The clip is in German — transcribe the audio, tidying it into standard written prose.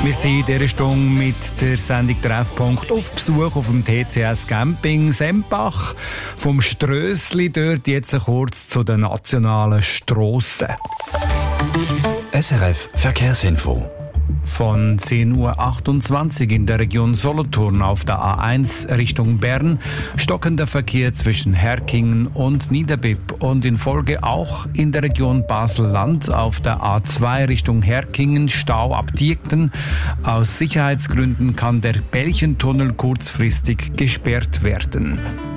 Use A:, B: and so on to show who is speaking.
A: Wir sind in dieser Stunde mit der Sendung Treffpunkt auf Besuch auf dem TCS Camping Sempach. Vom Strössli dort jetzt kurz zu den nationalen Strassen.
B: SRF Verkehrsinfo.
A: Von 10.28 Uhr in der Region Solothurn auf der A1 Richtung Bern stockender Verkehr zwischen Herkingen und Niederbipp und in Folge auch in der Region Basel-Land auf der A2 Richtung Herkingen Stau ab Diekten. Aus Sicherheitsgründen kann der Belchentunnel kurzfristig gesperrt werden.